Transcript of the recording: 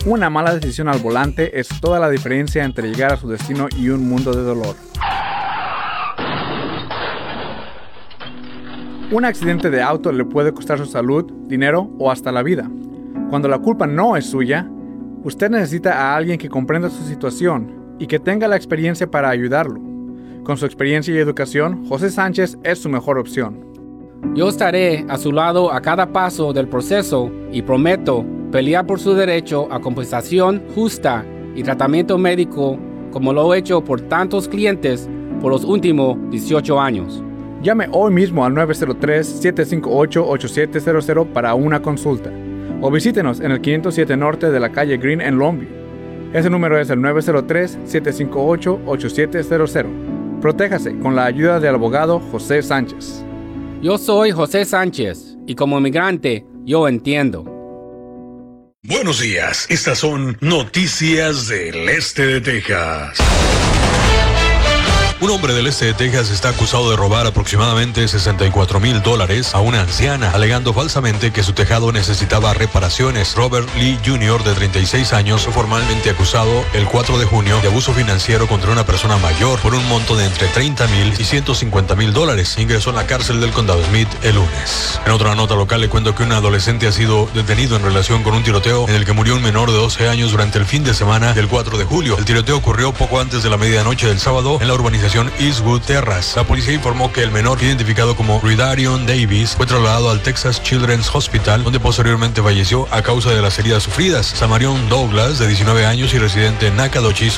Una mala decisión al volante es toda la diferencia entre llegar a su destino y un mundo de dolor. Un accidente de auto le puede costar su salud, dinero o hasta la vida. Cuando la culpa no es suya, usted necesita a alguien que comprenda su situación y que tenga la experiencia para ayudarlo. Con su experiencia y educación, José Sánchez es su mejor opción. Yo estaré a su lado a cada paso del proceso y prometo pelear por su derecho a compensación justa y tratamiento médico como lo he hecho por tantos clientes por los últimos 18 años. Llame hoy mismo al 903-758-8700 para una consulta o visítenos en el 507 Norte de la calle Green en Longview. Ese número es el 903-758-8700. Protéjase con la ayuda del abogado José Sánchez. Yo soy José Sánchez y como inmigrante yo entiendo. Buenos días, estas son noticias del este de Texas. Un hombre del este de Texas está acusado de robar aproximadamente $64,000 a una anciana, alegando falsamente que su tejado necesitaba reparaciones. Robert Lee Jr., de 36 años, fue formalmente acusado el 4 de junio de abuso financiero contra una persona mayor por un monto de entre $30,000 y $150,000. Ingresó en la cárcel del condado Smith el lunes. En otra nota local le cuento que un adolescente ha sido detenido en relación con un tiroteo en el que murió un menor de 12 años durante el fin de semana del 4 de julio. El tiroteo ocurrió poco antes de la medianoche del sábado en la urbanización Eastwood Terrace. La policía informó que el menor, identificado como Ridarion Davis, fue trasladado al Texas Children's Hospital, donde posteriormente falleció a causa de las heridas sufridas. Samarion Douglas, de 19 años y residente en Nacogdoches,